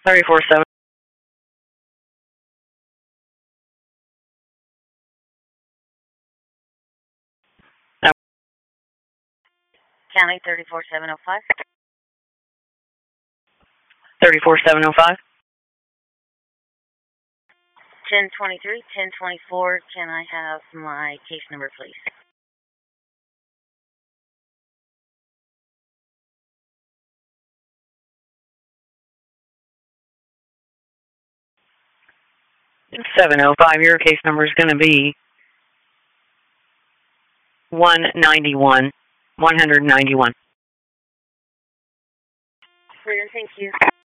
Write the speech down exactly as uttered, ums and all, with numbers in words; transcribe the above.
thirty-four seven. County thirty-four seven oh five. thirty-four seven oh five. ten twenty-three, ten twenty-four. Can I have my case number, please? seven oh five. Your case number is going to be one ninety-one. one ninety-one. Clear, thank you.